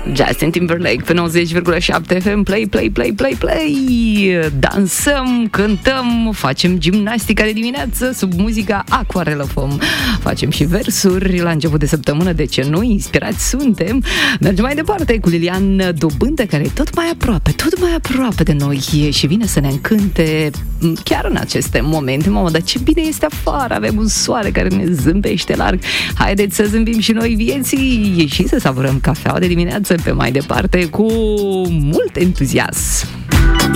Justin Timberlake pe 90,7 FM. Play, play, play, play, play. Dansăm, cântăm, facem gimnastica de dimineață sub muzica Aquarela Foam. Facem și versuri la început de săptămână, de ce nu? Inspirați suntem. Mergem mai departe cu Lilian Dobândă, care e tot mai aproape de noi și vine să ne încânte chiar în aceste momente. Mamă, dar ce bine este afară, avem un soare care ne zâmbește larg. Haideți să zâmbim și noi vieții și să savurăm cafeaua de dimineață pe mai departe cu mult entuziasm.